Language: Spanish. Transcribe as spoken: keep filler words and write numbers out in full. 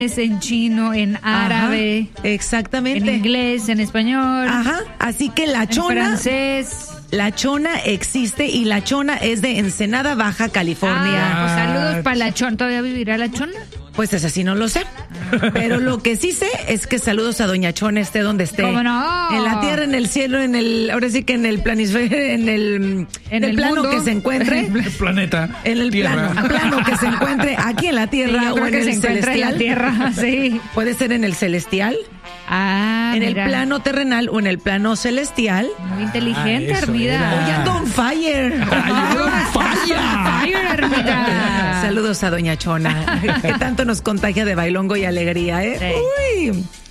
en chino, en árabe. Ajá, exactamente. En inglés, en español. Ajá, así que la chona. En francés. La chona existe y la chona es de Ensenada, Baja California. Ah, pues saludos para la chona. ¿Todavía vivirá la chona? Pues es así, no lo sé. Pero lo que sí sé es que saludos a Doña Chona, esté donde esté. ¿Cómo no? En la tierra, en el cielo, en el, ahora sí que en el planisfero, en el, en en el, el plano mundo. que se encuentre. En el planeta. En el tierra. plano, plano que se encuentre aquí en la tierra Sí, yo o creo en que el se encuentra celestial. en la tierra, sí. Puede ser en el celestial, Ah, en mira. el plano terrenal o en el plano celestial. Muy inteligente, Ah, eso Armida. era. Oye, ando on fire. Fire, Armida. Saludos a Doña Chona, que tanto nos contagia de bailongo y alegría, ¿eh? Sí. Uy.